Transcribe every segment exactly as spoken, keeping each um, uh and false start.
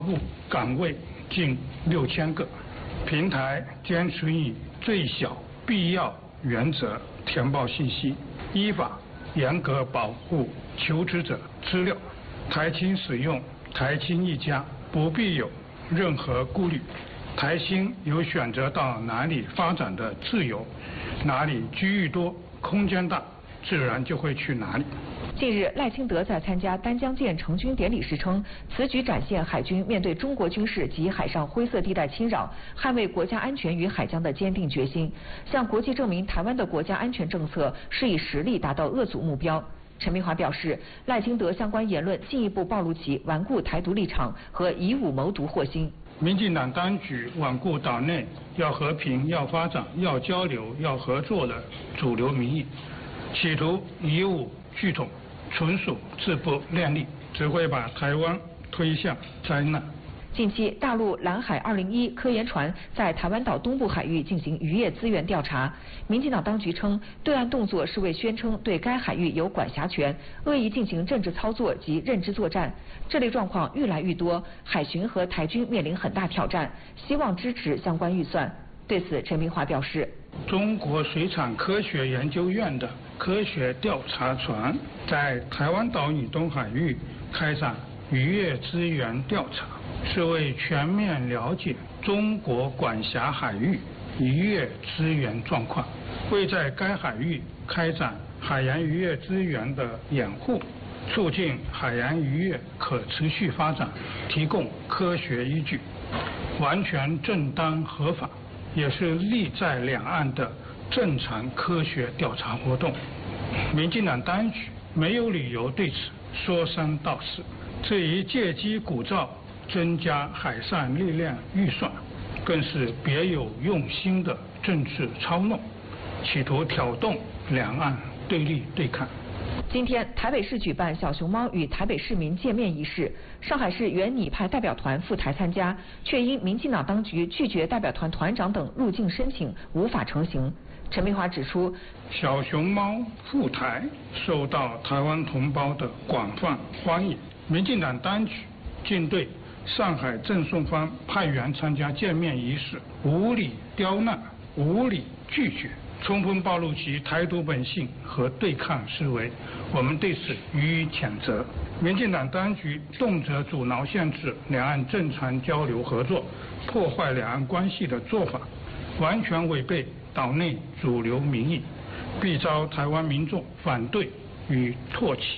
务岗位近六千个。平台坚持以最小必要原则填报信息，依法严格保护求职者资料。台青使用台青一家，不必有任何顾虑。台青有选择到哪里发展的自由，哪里机遇多、空间大，自然就会去哪里。 近日，赖清德在参加丹江舰成军典礼时称，此举展现海军面对中国军事及海上灰色地带侵扰，捍卫国家安全与海疆的坚定决心，向国际证明台湾的国家安全政策是以实力达到遏阻目标。陈明华表示，赖清德相关言论进一步暴露其顽固台独立场和以武谋独祸心。 民进党当局罔顾岛内要和平、要发展、要交流、要合作的主流民意，企图以武拒统，纯属自不量力，只会把台湾推向灾难。 近期，大陆蓝海二零一科研船在台湾岛东部海域进行渔业资源调查。民进党当局称，对岸动作是为宣称对该海域有管辖权，恶意进行政治操作及认知作战。这类状况愈来愈多，海巡和台军面临很大挑战，希望支持相关预算。对此，陈明华表示， 中国水产科学研究院的科学调查船在台湾岛以东海域开展渔业资源调查，是为全面了解中国管辖海域渔业资源状况，为在该海域开展海洋渔业资源的掩护，促进海洋渔业可持续发展提供科学依据，完全正当合法，也是利在两岸的正常科学调查活动。民进党当局没有理由对此说三道四。至于借机鼓噪增加海上力量预算，更是别有用心的政治操弄，企图挑动两岸对立对抗。 今天，台北市举办小熊猫与台北市民见面仪式，上海市原拟派代表团赴台参加，却因民进党当局拒绝代表团团长等入境申请，无法成行。陈明华指出， 小熊猫赴台受到台湾同胞的广泛欢迎，民进党当局竟对上海赠送方派员参加见面仪式无理刁难、无理拒绝，充分暴露其台独本性和对抗思维，我们对此予以谴责。民进党当局动辄阻挠限制两岸正常交流合作，破坏两岸关系的做法，完全违背岛内主流民意，必遭台湾民众反对与唾弃。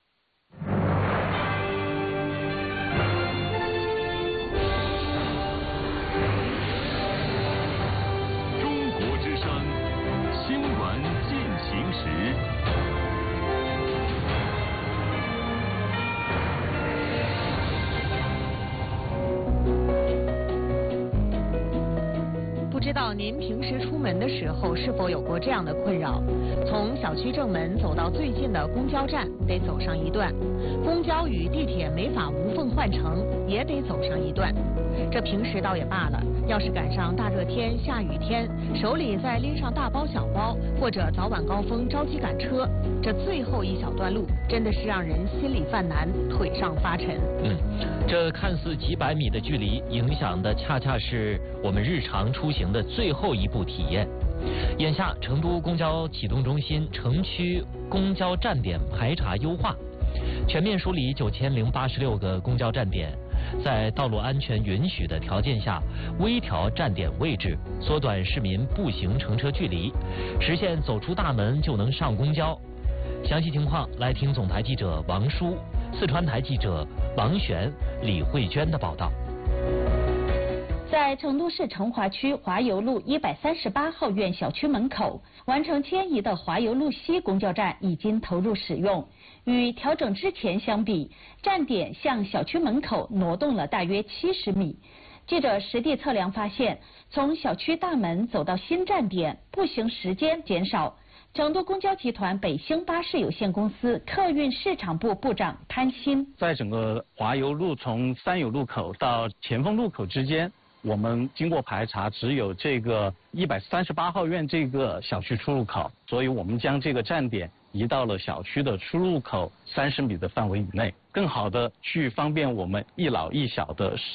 不知道您平时出门的时候是否有过这样的困扰？从小区正门走到最近的公交站得走上一段，公交与地铁没法无缝换乘，也得走上一段。这平时倒也罢了，要是赶上大热天、下雨天，手里再拎上大包小包，或者早晚高峰着急赶车，这最后一小段路真的是让人心里犯难，腿上发沉。 嗯，这看似几百米的距离，影响的恰恰是我们日常出行的最后一步体验。眼下，成都公交启动中心城区公交站点排查优化，全面梳理九千零八十六个公交站点，在道路安全允许的条件下，微调站点位置，缩短市民步行乘车距离，实现走出大门就能上公交。详细情况来听总台记者王舒、四川台记者王璇、李慧娟的报道。 在成都市成华区华油路一百三十八号院小区门口完成迁移的华油路西公交站已经投入使用。与调整之前相比，站点向小区门口挪动了大约七十米。记者实地测量发现，从小区大门走到新站点，步行时间减少。成都公交集团北星巴士有限公司客运市场部部长潘鑫， 在整个华油路从三友路口到前锋路口之间，我们经过排查，只有这个一百三十八号院这个小区出入口，所以我们将这个站点移到了小区的出入口三十米的范围以内，更好的去方便我们一老一小的